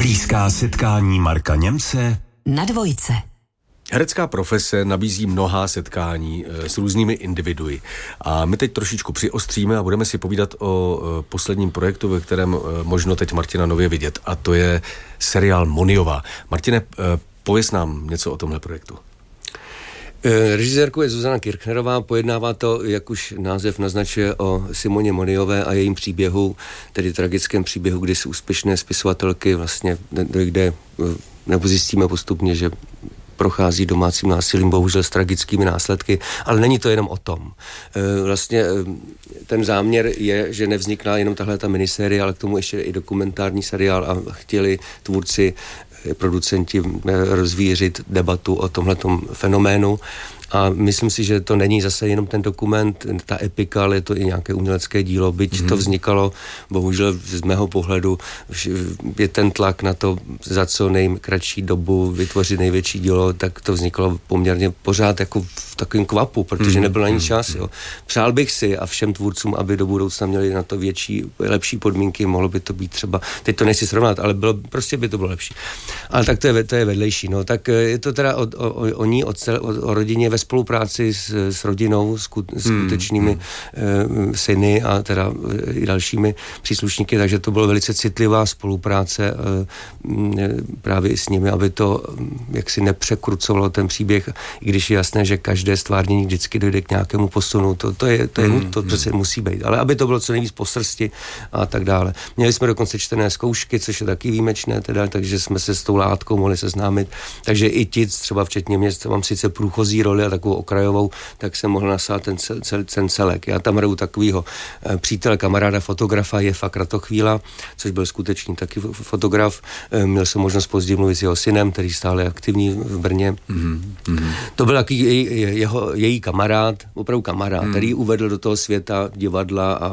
Blízká setkání Marka Němce na Dvojce. Herecká profese nabízí mnohá setkání s různými individui. A my teď trošičku přiostříme a budeme si povídat o posledním projektu, ve kterém možno teď Martina nově vidět. A to je seriál Moniová. Martine, pověz nám něco o tomhle projektu. Režisérkou je Zuzana Kirchnerová, pojednává to, jak už název naznačuje, o Simoně Moniové a jejím příběhu, tedy tragickém příběhu, kdy z úspěšné spisovatelky vlastně dojde, nebo zjistíme postupně, že prochází domácím násilím, bohužel s tragickými následky, ale není to jenom o tom. Vlastně ten záměr je, že nevznikla jenom tahle ta minisérie, ale k tomu ještě i dokumentární seriál a chtěli tvůrci, producenti rozvířit debatu o tomhletom fenoménu. A myslím si, že to není zase jenom ten dokument, ta epika, ale je to i nějaké umělecké dílo. Byť to vznikalo, bohužel z mého pohledu, je ten tlak na to za co nejkratší dobu vytvořit největší dílo, tak to vzniklo poměrně pořád jako v takovém kvapu, protože nebyl ani čas. Jo. Přál bych si a všem tvůrcům, aby do budoucna měli na to lepší podmínky, mohlo by to být třeba, teď to nechci srovnat, ale prostě by to bylo lepší. Ale tak to je vedlejší. No. Tak je to teda o ní, o rodině ve spolupráci s rodinou, skutečnými syny a teda i dalšími příslušníky, takže to bylo velice citlivá spolupráce právě i s nimi, aby to jaksi nepřekrucovalo ten příběh, i když je jasné, že každé stvárnění vždycky dojde k nějakému posunu, to přece musí být, ale aby to bylo co nejvíc po srsti a tak dále. Měli jsme dokonce čtené zkoušky, což je taky výjimečné teda, takže jsme se s tou látkou mohli seznámit, takže i ti, třeba včetně mě, mám sice průchozí roli a takovou okrajovou, tak jsem mohl nasát ten celek. Já tam hraju takovýho přítele, kamaráda, fotografa Jefa Kratochvíla, což byl skutečný taky fotograf. Měl jsem možnost později mluvit s jeho synem, který stále je aktivní v Brně. To byl taky její kamarád, opravdu kamarád, který uvedl do toho světa divadla a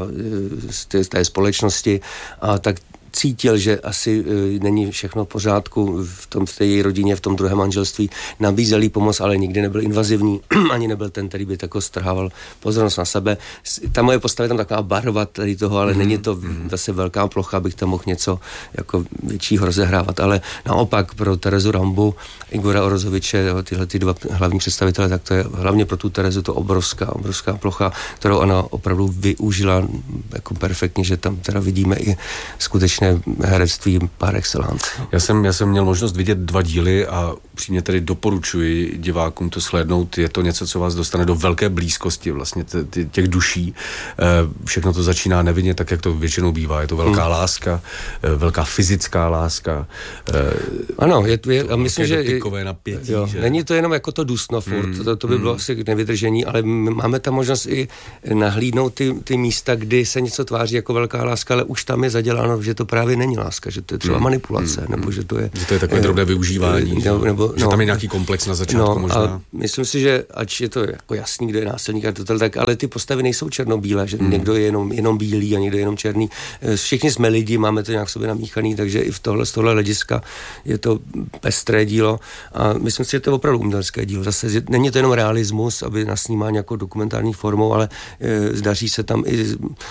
z té společnosti a tak cítil, že asi není všechno v pořádku v té její rodině, v tom druhém manželství. Nabízel jí pomoc, ale nikdy nebyl invazivní, ani nebyl ten, který by tako strhával pozornost na sebe. Ta moje postava je tam taková barva tady toho, ale není to zase velká plocha, abych tam mohl něco jako většího rozehrávat. Ale naopak pro Terezu Rambu, Igora Orozoviče, tyhle ty dva hlavní představitele, tak to je hlavně pro tu Terezu to obrovská plocha, kterou ona opravdu využila jako perfektně, že tam teda vidíme i skutečně herectví par excellence. Já jsem měl možnost vidět 2 díly a upřímně tedy doporučuji divákům to shlédnout. Je to něco, co vás dostane do velké blízkosti vlastně těch duší. Všechno to začíná nevinně, tak jak to většinou bývá. Je to velká láska, velká fyzická láska. Ano, a myslím, že napětí, jo, že není to jenom jako to dusno furt, to by bylo asi k nevydržení, ale máme tam možnost i nahlídnout ty místa, kdy se něco tváří jako velká láska, ale už tam je zaděláno, že to právě není láska, že to je třeba manipulace, nebo že to je takové drobné využívání, že tam je nějaký komplex na začátku možná. A myslím si, že ač je to jako jasný, kdo je násilník a to tak, ale ty postavy nejsou černobílé, že někdo je jenom bílý a někdo je jenom černý. Všichni jsme lidi, máme to nějak sobě namíchaný, takže i z tohle hlediska je to pestré dílo a myslím si, že to je opravdu umělecké dílo. Zase není to jenom realismus, aby nasnímá nějakou dokumentární formou, ale zdaří se tam i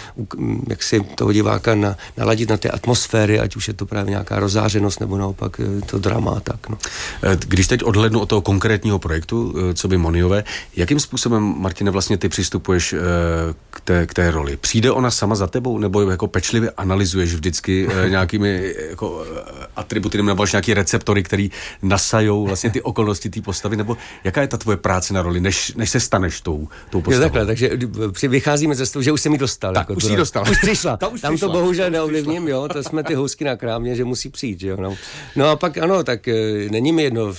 jak si toho diváka naladit na té atmosféry, ať už je to právě nějaká rozářenost, nebo naopak to drama, tak no. Když teď odhlédnu od toho konkrétního projektu, co by Moniové, jakým způsobem, Martine, vlastně ty přistupuješ k té roli? Přijde ona sama za tebou, nebo jako pečlivě analyzuješ vždycky nějakými jako atributy, nebo nějaký receptory, který nasajou vlastně ty okolnosti té postavy, nebo jaká je ta tvoje práce na roli, než se staneš tou postavou? Jo, takhle, takže vycházíme ze toho, že už jsem ji dostal. Tak, jako už jsi dostal. Už přišla. Tam to bohužel neovlivním, jo, to jsme ty housky na krámě, že musí přijít, jo. No a pak ano, tak není mi jedno,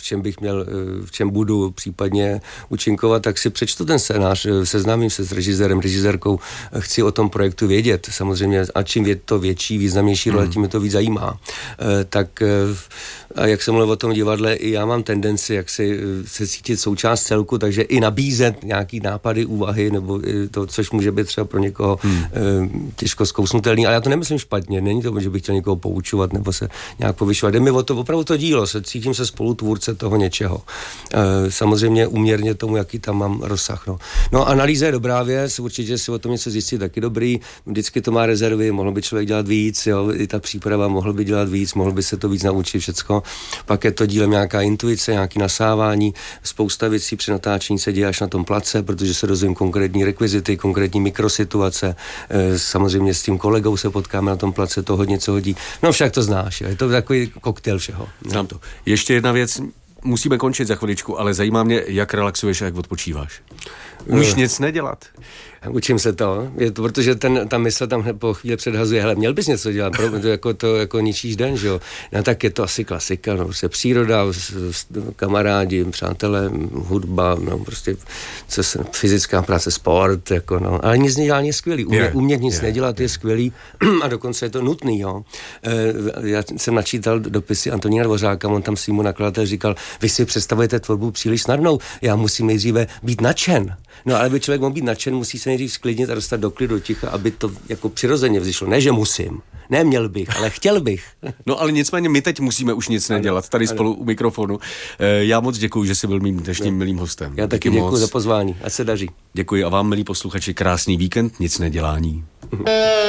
v čem budu případně účinkovat, tak si přečtu ten scénář, seznámím se s režisérkou, chci o tom projektu vědět. Samozřejmě, a čím je to větší, významnější role, tím mě to víc zajímá. Tak a jak jsem mluvil o tom divadle, i já mám tendenci, jak se cítit součást celku, takže i nabízet nějaký nápady, úvahy, nebo to, což může být třeba pro někoho těžko zkousnutelný, ale já to nemyslím špatně, není to, že bych chtěl někoho poučovat nebo se nějak povyšovat. Jde mi o to, opravdu to dílo, cítím se spolutvůrce toho něčeho. Samozřejmě úměrně tomu, jaký tam mám rozsah. No, analýza je dobrá věc, určitě si o tom něco zjistit taky dobrý, vždycky to má rezervy, mohl by člověk dělat víc, jo, i ta příprava mohl by dělat víc, mohl by se to víc naučit všecko. Pak je to dílem nějaká intuice, nějaký nasávání, spousta věcí při natáčení se děje až na tom place, protože se dozvím konkrétní rekvizity, konkrétní mikrosituace. Samozřejmě s tím kolegou se potkáme na tom place, to hodně co hodí. No však to znáš, je to takový koktejl všeho. Znám to. Ještě jedna věc, musíme končit za chviličku, ale zajímá mě, jak relaxuješ a jak odpočíváš. Umíš nic nedělat? Učím se to, protože ta mysl tam po chvíli předhazuje, hele, měl bys něco dělat, to jako ničíš den, že jo. No tak je to asi klasika, no, prostě příroda, kamarádi, přátelé, hudba, no, prostě fyzická práce, sport, jako no, ale nic nedělání je skvělý, umět nic nedělat je skvělý a dokonce je to nutný, jo. Já jsem načítal dopisy Antonína Dvořáka, on tam svýmu nakladatel říkal, vy si představujete tvorbu příliš snadnou, já musím nejdříve být nadšen. No ale aby člověk mohl být nadšen, musí se nejdřív sklidnit a dostat do klidu ticha, aby to jako přirozeně vzešlo. Ne, že musím. Neměl bych, ale chtěl bych. No ale nicméně my teď musíme už nic nedělat, tady spolu u mikrofonu. Já moc děkuji, že jsi byl mým dnešním milým hostem. Já taky děkuji za pozvání. Ať se daří. Děkuji a vám, milí posluchači, krásný víkend, nic nedělání.